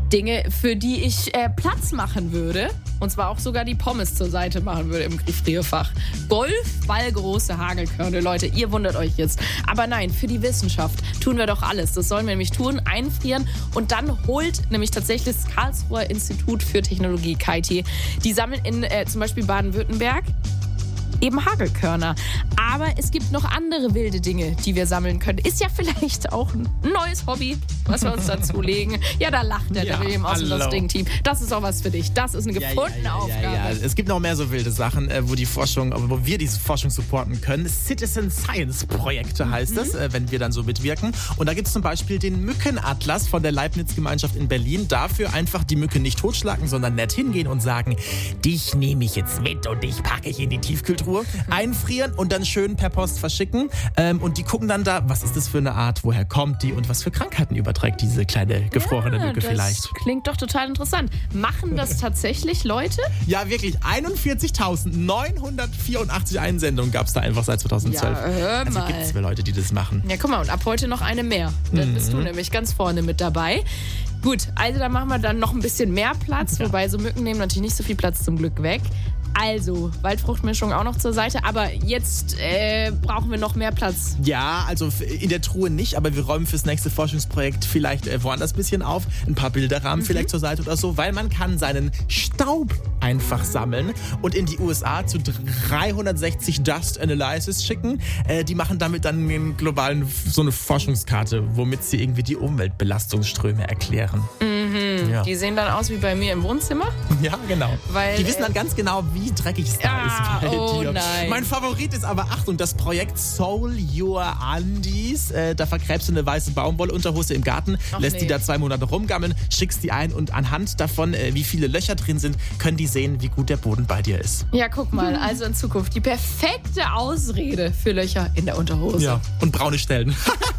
Dinge, für die ich Platz machen würde. Und zwar auch sogar die Pommes zur Seite machen würde im Gefrierfach. Golfballgroße Hagelkörner. Leute, ihr wundert euch jetzt. Aber nein, für die Wissenschaft tun wir doch alles. Das sollen wir nämlich tun, einfrieren. Und dann holt nämlich tatsächlich das Karlsruher Institut für Technologie, KIT, die sammeln in zum Beispiel Baden-Württemberg eben Hagelkörner. Aber es gibt noch andere wilde Dinge, die wir sammeln können. Ist ja vielleicht auch ein neues Hobby, was wir uns dazu legen. Ja, da lacht der William aus dem Das Ding-Team. Das ist auch was für dich. Das ist eine gefundene Aufgabe. Ja. Es gibt noch mehr so wilde Sachen, wo wir diese Forschung supporten können. Citizen Science Projekte heißt es, wenn wir dann so mitwirken. Und da gibt es zum Beispiel den Mückenatlas von der Leibniz-Gemeinschaft in Berlin. Dafür einfach die Mücke nicht totschlagen, sondern nett hingehen und sagen, dich nehme ich jetzt mit und dich packe ich in die Tiefkühltruhe. Einfrieren und dann schön per Post verschicken. Und die gucken dann da, was ist das für eine Art, woher kommt die und was für Krankheiten überträgt diese kleine gefrorene Mücke vielleicht. Das klingt doch total interessant. Machen das tatsächlich Leute? Ja, wirklich. 41.984 Einsendungen gab es da einfach seit 2012. Ja, hör mal. Also gibt es Leute, die das machen. Ja, guck mal, und ab heute noch eine mehr. Dann bist du nämlich ganz vorne mit dabei. Gut, also da machen wir dann noch ein bisschen mehr Platz, wobei so Mücken nehmen natürlich nicht so viel Platz zum Glück weg. Also, Waldfruchtmischung auch noch zur Seite, aber jetzt brauchen wir noch mehr Platz. Ja, also in der Truhe nicht, aber wir räumen fürs nächste Forschungsprojekt vielleicht woanders ein bisschen auf. Ein paar Bilderrahmen vielleicht zur Seite oder so, weil man kann seinen Staub einfach sammeln und in die USA zu 360 Dust Analysis schicken. Die machen damit dann einen globalen, so eine Forschungskarte, womit sie irgendwie die Umweltbelastungsströme erklären. Ja. Die sehen dann aus wie bei mir im Wohnzimmer. Ja, genau. Weil, die wissen dann ganz genau, wie dreckig es da ist bei dir. Nein. Mein Favorit ist aber, Achtung, das Projekt Soul Your Undies. Da vergräbst du eine weiße Baumwollunterhose im Garten, lässt die da 2 Monate rumgammeln, schickst die ein und anhand davon, wie viele Löcher drin sind, können die sehen, wie gut der Boden bei dir ist. Ja, guck mal, also in Zukunft die perfekte Ausrede für Löcher in der Unterhose. Ja, und braune Stellen.